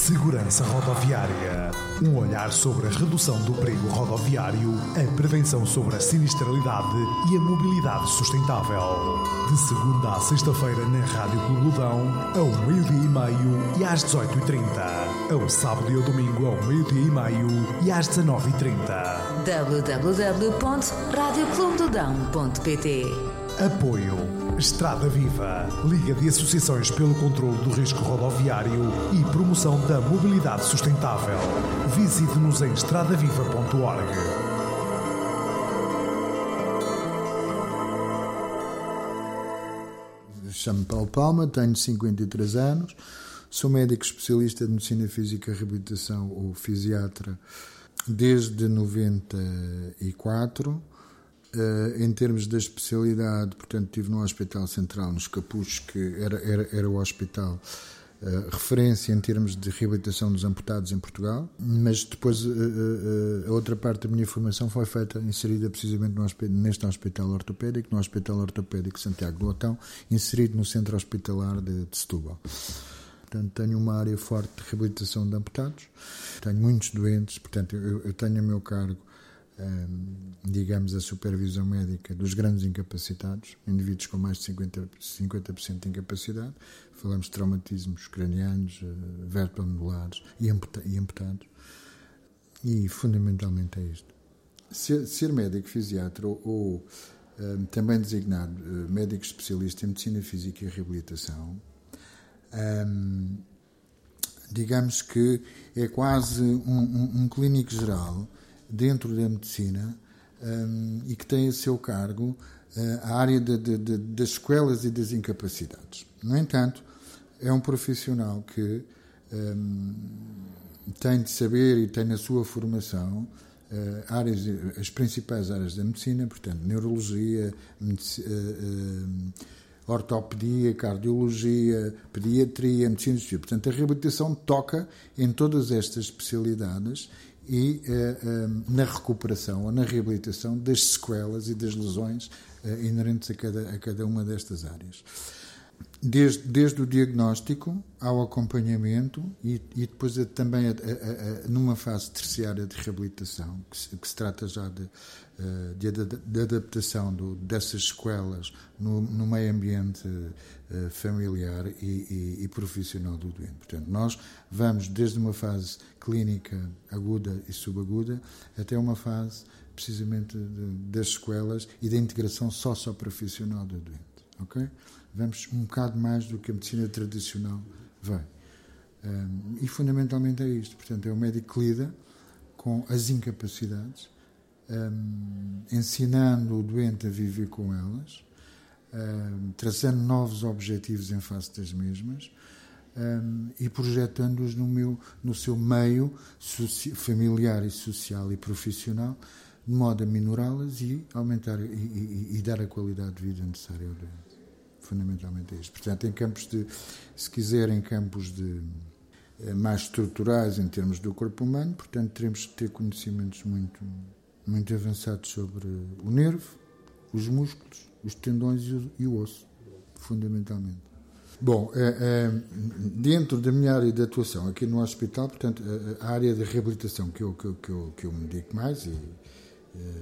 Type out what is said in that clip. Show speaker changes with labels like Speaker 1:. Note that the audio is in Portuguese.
Speaker 1: Segurança Rodoviária. Um olhar sobre a redução do perigo rodoviário, a prevenção sobre a sinistralidade e a mobilidade sustentável. De segunda à sexta-feira na Rádio Clubedão, ao 12h30 e às 18h30. Ao sábado e ao domingo ao 12h30 e às 19h30.
Speaker 2: www.radioclubedodão.pt.
Speaker 1: Apoio Estrada Viva, Liga de Associações pelo Controlo do Risco Rodoviário e Promoção da Mobilidade Sustentável. Visite-nos em estradaviva.org.
Speaker 3: Chamo-me Paulo Palma, tenho 53 anos, sou médico especialista de Medicina Física e Reabilitação ou fisiatra desde 94. Em termos da especialidade, portanto, estive no Hospital Central, nos Capuchos, que era o hospital referência em termos de reabilitação dos amputados em Portugal, mas depois a outra parte da minha formação foi feita, inserida precisamente neste Hospital Ortopédico, no Hospital Ortopédico Santiago do Otão, inserido no Centro Hospitalar de Setúbal. Portanto, tenho uma área forte de reabilitação de amputados, tenho muitos doentes, portanto, eu tenho a meu cargo digamos, a supervisão médica dos grandes incapacitados, indivíduos com mais de 50% de incapacidade. Falamos de traumatismos cranianos, vertebro-medulares e amputados. E, fundamentalmente, é isto. Ser médico fisiatra ou também designado médico especialista em medicina física e reabilitação, digamos que é quase um clínico geral dentro da medicina e que tem a seu cargo a área das sequelas e das incapacidades. No entanto, é um profissional que tem de saber e tem na sua formação as principais áreas da medicina, portanto, neurologia, ortopedia, cardiologia, pediatria, medicina do. Portanto, a reabilitação toca em todas estas especialidades e na recuperação ou na reabilitação das sequelas e das lesões inerentes a cada uma destas áreas. Desde o diagnóstico ao acompanhamento e depois também numa fase terciária de reabilitação, que se trata já de adaptação dessas sequelas no meio ambiente familiar e profissional do doente. Portanto, nós vamos desde uma fase clínica aguda e subaguda até uma fase precisamente das sequelas e da integração socioprofissional do doente. Okay? Vamos um bocado mais do que a medicina tradicional vai. E fundamentalmente é isto. Portanto, é o médico que lida com as incapacidades, ensinando o doente a viver com elas, traçando novos objetivos em face das mesmas e projetando-os no seu meio familiar e social e profissional, de modo a minorá-las e aumentar e dar a qualidade de vida necessária ao doente. Fundamentalmente é isto. Portanto, em campos mais estruturais em termos do corpo humano, portanto, teremos que ter conhecimentos muito, muito avançados sobre o nervo, os músculos, os tendões e o osso, fundamentalmente. Bom, dentro da minha área de atuação aqui no hospital, portanto, a área de reabilitação que eu me dedico mais